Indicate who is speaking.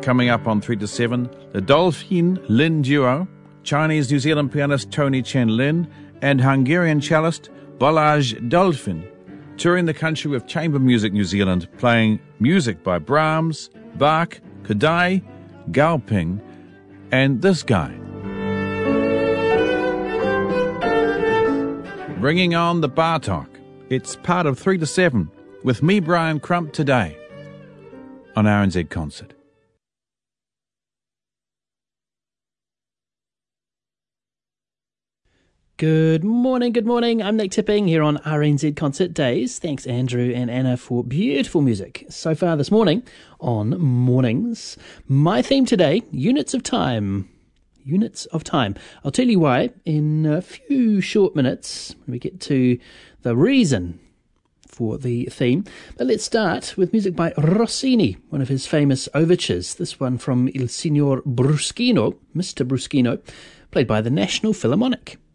Speaker 1: Coming up on 3 to 7, the Dolphin Lin duo, Chinese-New Zealand pianist Tony Chen Lin, and Hungarian cellist Balázs Dolphin, touring the country with Chamber Music New Zealand, playing music by Brahms, Bach, Kodály, Galping, and this guy. Bringing on the Bartok. It's part of 3 to 7 with me, Brian Crump, today on RNZ Concert.
Speaker 2: Good morning. I'm Nick Tipping here on RNZ Concert Days. Thanks, Andrew and Anna, for beautiful music so far this morning on Mornings. My theme today, Units of Time. Units of Time. I'll tell you why in a few short minutes when we get to the reason for the theme. But let's start with music by Rossini, one of his famous overtures. This one from Il Signor Bruschino, Mr. Bruschino, played by the National Philharmonic.